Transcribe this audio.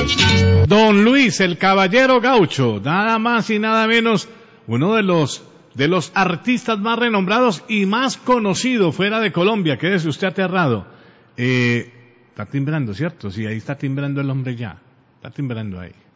Don Luis, el caballero gaucho, nada más y nada menos, uno de los artistas más renombrados y más conocidos fuera de Colombia. Quédese usted aterrado. Está timbrando, ¿cierto? Sí, ahí está timbrando el hombre ya. Está timbrando ahí.